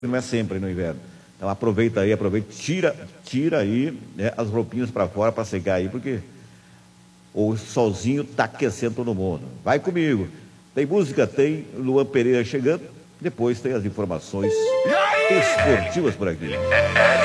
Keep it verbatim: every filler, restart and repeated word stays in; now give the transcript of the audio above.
não é sempre no inverno. Então aproveita aí, aproveita, tira, tira aí, né, as roupinhas para fora para secar aí, porque o solzinho está aquecendo todo mundo. Vai comigo. Tem música, tem Luan Pereira chegando, depois tem as informações esportivas por aqui.